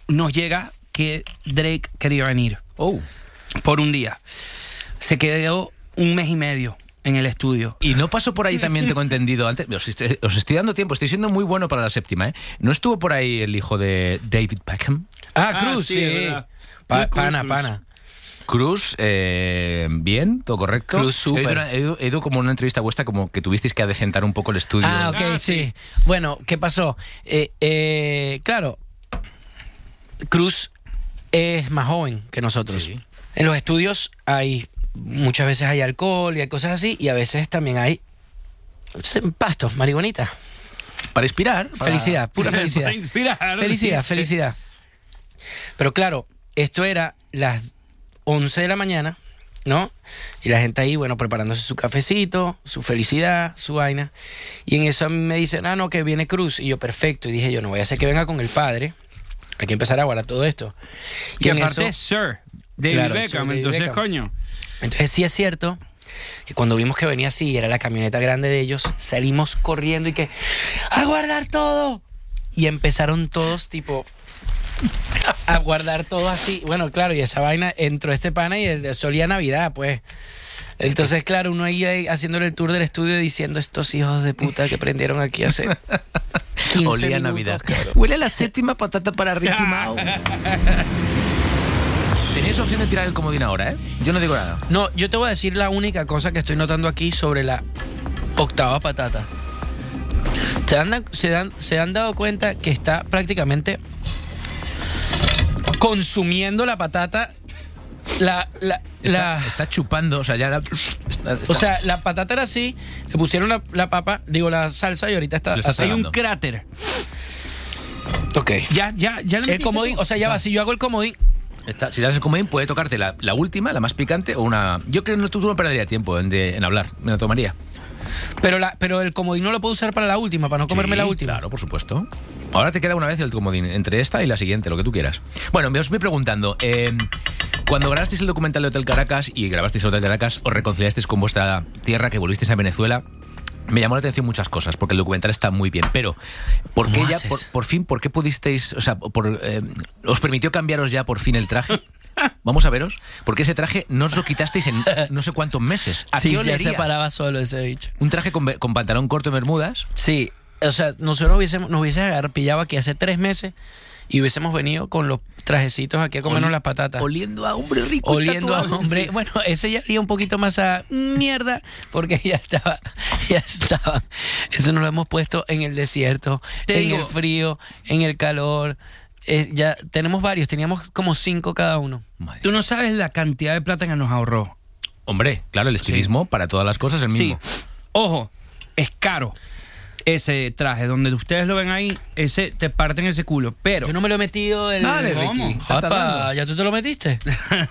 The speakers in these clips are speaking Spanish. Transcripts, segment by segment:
nos llega que Drake quería venir. Por un día. Se quedó 1 mes y medio en el estudio. Y no pasó por ahí también, tengo entendido antes. Os estoy dando tiempo, estoy siendo muy bueno para la séptima, ¿eh? ¿No estuvo por ahí el hijo de David Beckham? Cruz, sí. Pana. Cruz, bien, todo correcto. Cruz, súper. He ido como una entrevista vuestra, como que tuvisteis que adecentar un poco el estudio. Ok, sí. Bueno, ¿qué pasó? Claro, Cruz es más joven que nosotros. Sí. En los estudios muchas veces hay alcohol y hay cosas así, y a veces también hay pastos, marihuanita. Para inspirar. Felicidad, pura felicidad. Para inspirar. Felicidad. Pero claro, esto era las 11 de la mañana, ¿no? Y la gente ahí, bueno, preparándose su cafecito, su felicidad, su vaina. Y en eso a mí me dicen, no, que viene Cruz. Y yo, perfecto. Y dije yo, no voy a hacer que venga con el padre. Hay que empezar a guardar todo esto. Y aparte es Sir David Beckham, entonces, Beckham. coño. Entonces sí es cierto que cuando vimos que venía así, era la camioneta grande de ellos, salimos corriendo y que, ¡a guardar todo! Y empezaron todos, tipo, a guardar todo así. Bueno, claro, y esa vaina entró este pana y solía Navidad, pues. Entonces, claro, uno ahí haciéndole el tour del estudio diciendo, estos hijos de puta que prendieron aquí hace 15 Olía minutos. Navidad. Claro. Huele a la séptima patata para Ricky Mau. Teníais opción de tirar el comodín ahora, ¿eh? Yo no digo nada. No, yo te voy a decir la única cosa que estoy notando aquí sobre la 8ª patata. Se han dado cuenta que está prácticamente consumiendo la patata. Está chupando, o sea, ya O sea, la patata era así, le pusieron la salsa y ahorita está Se lo está así. Hay un tragando. cráter. Ok. Ya le El metiste comodín, tú. o sea, ya va, si yo hago el comodín. Si das el comodín, puede tocarte la última, la más picante, o una... Yo creo que tú no perdería tiempo en hablar, me lo tomaría. Pero el comodín no lo puedo usar para la última, para no comerme Sí, la última. Claro, por supuesto. Ahora te queda una vez el comodín, entre esta y la siguiente, lo que tú quieras. Bueno, me os voy preguntando, cuando grabasteis el documental de Hotel Caracas y grabasteis el Hotel Caracas, os reconciliasteis con vuestra tierra, que volvisteis a Venezuela. Me llamó la atención muchas cosas, porque el documental está muy bien, pero ¿por qué ya, por fin, por qué pudisteis, o sea, os permitió cambiaros ya por fin el traje? Vamos a veros, porque ese traje no os lo quitasteis en no sé cuántos meses. ¿A Sí, qué ya olería? se paraba solo ese bicho. Un traje con pantalón corto y bermudas. Sí, o sea, nosotros nos hubiésemos pillado aquí hace 3 meses y hubiésemos venido con los trajecitos aquí a comernos las patatas. Oliendo a hombre rico. Oliendo a tatuado. hombre. Bueno, ese ya olía un poquito más a mierda, porque ya estaba. Eso nos lo hemos puesto en el desierto, en el frío, en el calor. Ya tenemos varios, teníamos como 5 cada uno. Madre. Tú no sabes la cantidad de plata que nos ahorró. Hombre, claro, el estilismo para todas las cosas es el mismo. Sí. Ojo, es caro ese traje. Donde ustedes lo ven ahí, te parten ese culo. Pero Yo no me lo he metido en Vale, ¿Cómo? Ricky, estás Apa, tardando. ¿ya tú te lo metiste?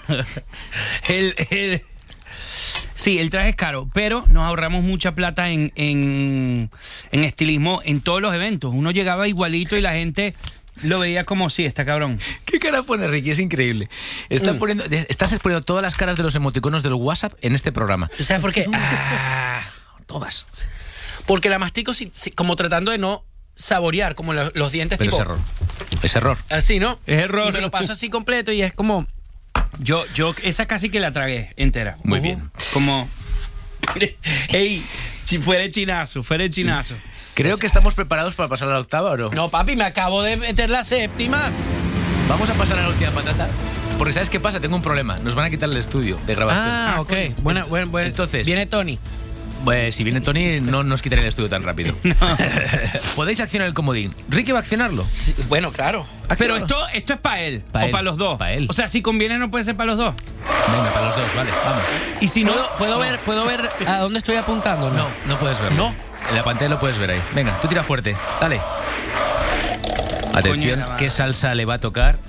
sí, el traje es caro, pero nos ahorramos mucha plata en estilismo en todos los eventos. Uno llegaba igualito y la gente lo veía como, sí, está cabrón. ¿Qué cara pone Ricky? Es increíble. Estás exponiendo todas las caras de los emoticonos del WhatsApp en este programa. ¿Tú sabes por qué? Todas. Porque la mastico como tratando de no saborear, como los dientes Pero tipo... es error. Es error. Así, ¿no? Es error. Y me lo paso así completo y es como... Yo esa casi que la tragué entera. Muy bien. Como... Ey, si fuera el chinazo. Creo que estamos preparados para pasar a la octava, ¿o no? No, papi, me acabo de meter la séptima. Vamos a pasar a la última patata. Porque ¿sabes qué pasa? Tengo un problema. Nos van a quitar el estudio de grabación. Ok. Bueno. Entonces- Viene Tony. Pues si viene Tony, no nos quitaré el estudio tan rápido. Podéis accionar el comodín. Ricky va a accionarlo. Sí, bueno, claro. Pero esto es para él. Pa' o él, para los dos. pa' él. O sea, si conviene no puede ser para los dos. Venga, para los dos, vale, vamos. Y si no... ¿Puedo ver a dónde estoy apuntando? No puedes verlo. ¿No? En la pantalla lo puedes ver ahí. Venga, tú tira fuerte. Dale. Atención, Coño, ¿qué salsa le va a tocar?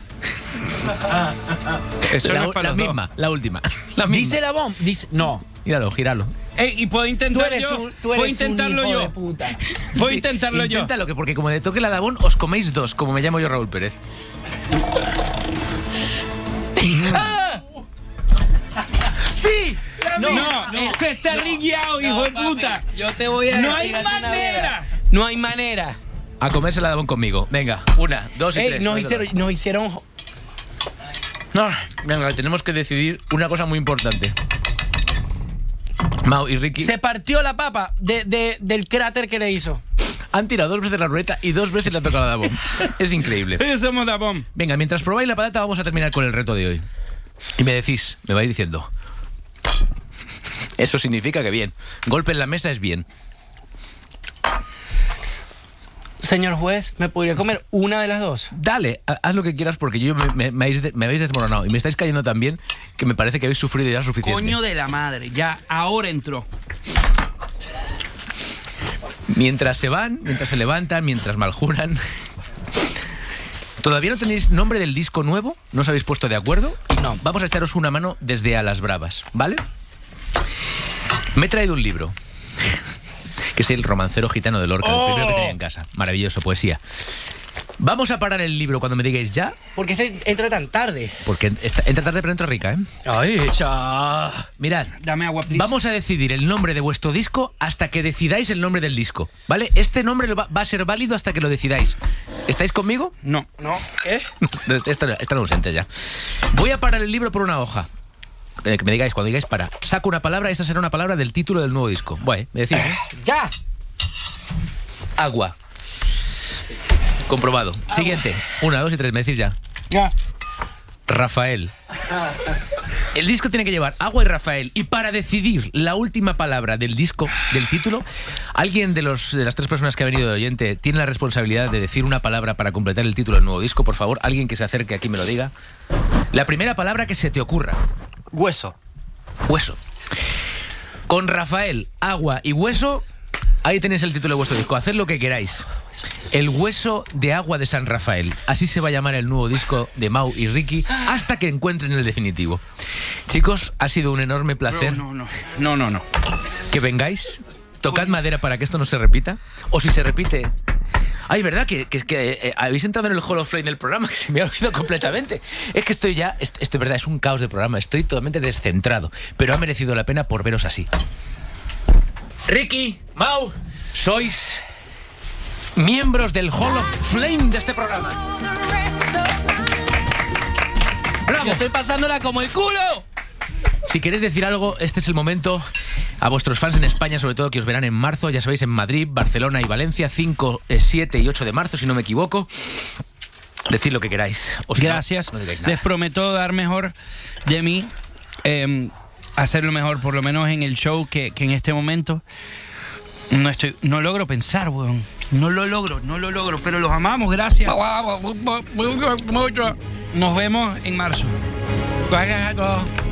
Eso no es para la los misma, dos. la última. La misma. Dice la bomba. Dice... No. Gíralo, gíralo. Ey, y puedo intentar yo. Puedo intentarlo yo. Puedo intentarlo yo. Inténtalo, que porque como le toque la Dabón, os coméis dos, como me llamo yo Raúl Pérez. ¡Sí! No, este está rigueado, hijo de puta. Yo te voy a decir. No hay a ti una manera. verdad. No hay manera. a comerse la Dabón conmigo. Venga, 1, 2 y 3. Nos hicieron... No, venga, tenemos que decidir una cosa muy importante. Mau y Ricky Se partió la papa del cráter que le hizo. han tirado 2 veces la ruleta y 2 veces le ha tocado la Dabón. Es increíble. Ellos somos Dabón. Venga, mientras probáis la patata vamos a terminar con el reto de hoy. Y me decís, me vais diciendo. Eso significa que bien. Golpe en la mesa es bien. Señor juez, ¿me podría comer una de las dos? Dale, haz lo que quieras porque yo me habéis desmoronado y me estáis cayendo tan bien que me parece que habéis sufrido ya suficiente. Coño de la madre, ya ahora entró. Mientras se van, mientras se levantan, mientras maljuran. ¿Todavía no tenéis nombre del disco nuevo? ¿No os habéis puesto de acuerdo? No. Vamos a echaros una mano desde a las bravas, ¿vale? Me he traído un libro, que es El romancero gitano de Lorca, el primero que tenía en casa. Maravilloso, poesía. Vamos a parar el libro cuando me digáis ya, ¿Por qué entra tan tarde? porque entra tarde pero entra rica, ¿eh? Ay, echa. Mirad, Dame agua, please. vamos a decidir el nombre de vuestro disco hasta que decidáis el nombre del disco, ¿vale? Este nombre va a ser válido hasta que lo decidáis. ¿Estáis conmigo? No. ¿No? ¿Qué? Están ausentes ya. Voy a parar el libro por una hoja. Que me digáis, cuando digáis para. Saco una palabra, esta será una palabra del título del nuevo disco. Bueno, me decís, ¿eh? ¡Ya! Agua. Comprobado. Siguiente. 1, 2 y 3, me decís ya. Ya. Rafael. El disco tiene que llevar agua y Rafael. Y para decidir la última palabra del disco, del título, alguien de las 3 personas que ha venido de oyente tiene la responsabilidad de decir una palabra para completar el título del nuevo disco. Por favor, alguien que se acerque aquí me lo diga. La primera palabra que se te ocurra. Hueso. Hueso. Con Rafael, agua y hueso, ahí tenéis el título de vuestro disco. Haced lo que queráis. El hueso de agua de San Rafael. Así se va a llamar el nuevo disco de Mau y Ricky hasta que encuentren el definitivo. Chicos, ha sido un enorme placer No. que vengáis. Tocad madera para que esto no se repita. O si se repite... Ay, ¿verdad? Que habéis entrado en el Hall of Fame del programa, que se me ha olvidado completamente. Es que estoy ya... Esto, verdad, es un caos de programa. Estoy totalmente descentrado. Pero ha merecido la pena por veros así. Ricky, Mau, sois miembros del Hall of Fame de este programa. ¡Bravo! Yo estoy pasándola como el culo. Si queréis decir algo, este es el momento. A vuestros fans en España, sobre todo, que os verán en marzo, ya sabéis, en Madrid, Barcelona y Valencia, 5, 7 y 8 de marzo, si no me equivoco. Decid lo que queráis. O si Gracias. no digáis nada. Les prometo dar mejor de mí, hacerlo mejor, por lo menos en el show que en este momento. No logro pensar, weón. No lo logro, pero los amamos, gracias. Nos vemos en marzo. Gracias a todos.